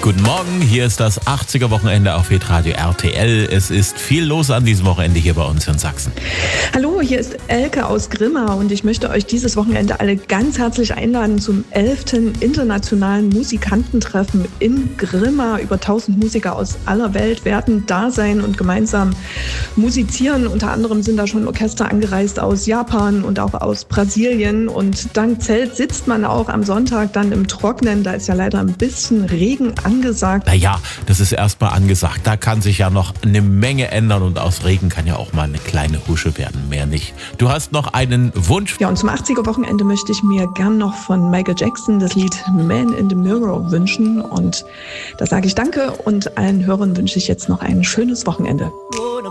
Guten Morgen, hier ist das 80er-Wochenende auf Hitradio RTL. Es ist viel los an diesem Wochenende hier bei uns in Sachsen. Hallo, hier ist Elke aus Grimma und ich möchte euch dieses Wochenende alle ganz herzlich einladen zum 11. Internationalen Musikantentreffen in Grimma. Über 1000 Musiker aus aller Welt werden da sein und gemeinsam musizieren. Unter anderem sind da schon Orchester angereist aus Japan und auch aus Brasilien. Und dank Zelt sitzt man auch am Sonntag dann im Trocknen. Da ist ja leider ein bisschen Regen angesagt. Naja, das ist erstmal angesagt. Da kann sich ja noch eine Menge ändern und aus Regen kann ja auch mal eine kleine Husche werden, mehr nicht. Du hast noch einen Wunsch? Ja, und zum 80er-Wochenende möchte ich mir gern noch von Michael Jackson das Lied Man in the Mirror wünschen. Und da sage ich Danke und allen Hörern wünsche ich jetzt noch ein schönes Wochenende.